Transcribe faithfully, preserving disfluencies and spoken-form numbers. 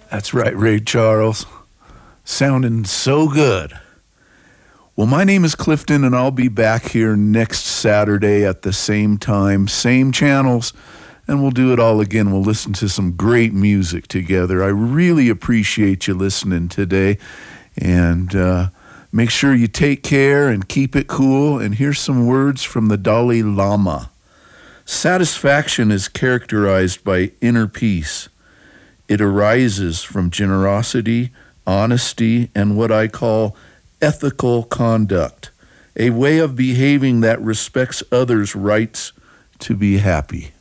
That's right, Ray Charles. Sounding so good. Well, my name is Clifton, and I'll be back here next Saturday at the same time, same channels, and we'll do it all again. We'll listen to some great music together. I really appreciate you listening today, and uh, make sure you take care and keep it cool. And here's some words from the Dalai Lama. Satisfaction is characterized by inner peace. It arises from generosity, honesty, and what I call ethical conduct, a way of behaving that respects others' rights to be happy.